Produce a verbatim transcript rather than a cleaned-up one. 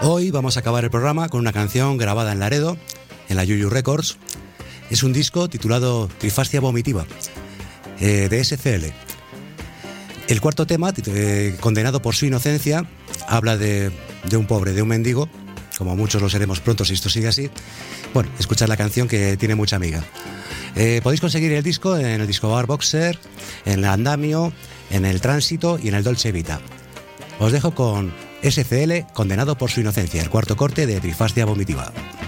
Hoy vamos a acabar el programa con una canción grabada en Laredo, en la Yuyu Records. Es un disco titulado Trifascia Vomitiva, eh, de S C L. El cuarto tema, eh, Condenado por su inocencia, habla de, de un pobre, de un mendigo, como muchos lo seremos pronto si esto sigue así. Bueno, escuchad la canción que tiene mucha amiga. Eh, podéis conseguir el disco en el Disco Bar Boxer, en el Andamio, en el Tránsito y en el Dolce Vita. Os dejo con S C L, Condenado por su inocencia, el cuarto corte de Trifascia Vomitiva.